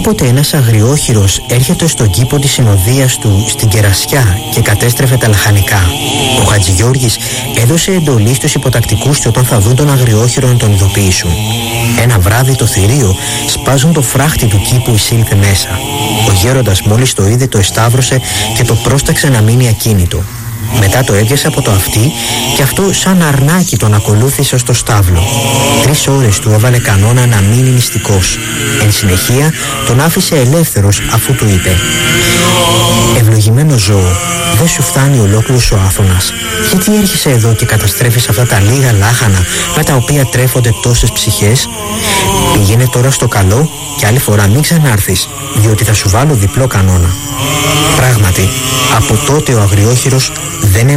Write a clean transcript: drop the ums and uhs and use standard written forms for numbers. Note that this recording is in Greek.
Κάποτε ένας αγριόχειρος έρχεται στον κήπο της συνοδείας του στην Κερασιά και κατέστρεφε τα λαχανικά. Ο Χατζηγιώργης έδωσε εντολή στους υποτακτικούς του όταν θα δουν τον αγριόχειρο να τον ειδοποιήσουν. Ένα βράδυ το θηρίο σπάζουν το φράχτη του κήπου εισήλθε μέσα. Ο γέροντας μόλις το είδε το εσταύρωσε και το πρόσταξε να μείνει ακίνητο. Μετά το έβγασε από το αυτί και αυτό σαν αρνάκι τον ακολούθησε στο στάβλο. 3 ώρες του έβαλε κανόνα να μείνει νηστικός. Εν συνεχεία τον άφησε ελεύθερος αφού του είπε: «Ευλογημένο ζώο, δεν σου φτάνει ολόκληρος ο Άθωνας? Γιατί έρχεσαι εδώ και καταστρέφεις αυτά τα λίγα λάχανα με τα οποία τρέφονται τόσες ψυχές? Πήγαινε τώρα στο καλό και άλλη φορά μην ξανάρθεις, διότι θα σου βάλω διπλό κανόνα». Πράγματι, από τότε ο αγριόχειρος δεν